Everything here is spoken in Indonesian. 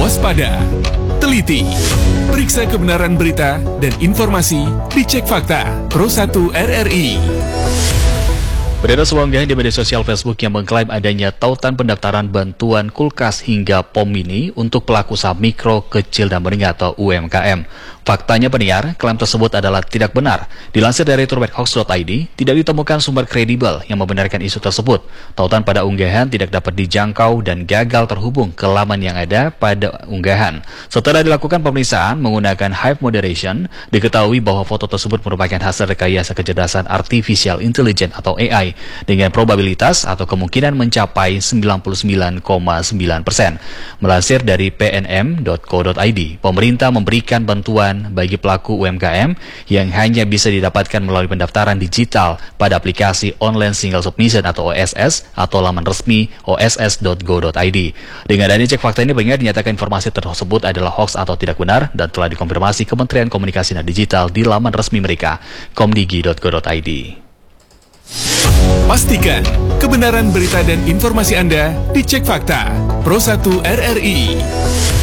waspada, teliti, periksa kebenaran berita dan informasi, dicek fakta. Pro 1 RRI. Beredar sebuah unggahan di media sosial Facebook yang mengklaim adanya tautan pendaftaran bantuan kulkas hingga pom mini untuk pelaku usaha mikro, kecil, dan menengah atau UMKM. Faktanya pendengar, klaim tersebut adalah tidak benar. Dilansir dari turbaithoax.id, tidak ditemukan sumber kredibel yang membenarkan isu tersebut. Tautan pada unggahan tidak dapat dijangkau dan gagal terhubung ke laman yang ada pada unggahan. Setelah dilakukan pemeriksaan menggunakan Hive Moderation, diketahui bahwa foto tersebut merupakan hasil rekayasa kecerdasan Artificial Intelligence atau AI dengan probabilitas atau kemungkinan mencapai 99,9%. Melansir dari pnm.co.id, pemerintah memberikan bantuan bagi pelaku UMKM yang hanya bisa didapatkan melalui pendaftaran digital pada aplikasi Online Single Submission atau OSS atau laman resmi oss.go.id. Dengan adanya cek fakta ini, pendengar dinyatakan informasi tersebut adalah hoax atau tidak benar dan telah dikonfirmasi Kementerian Komunikasi dan Digital di laman resmi mereka, komdigi.go.id. Pastikan kebenaran berita dan informasi Anda dicek fakta. Pro 1 RRI.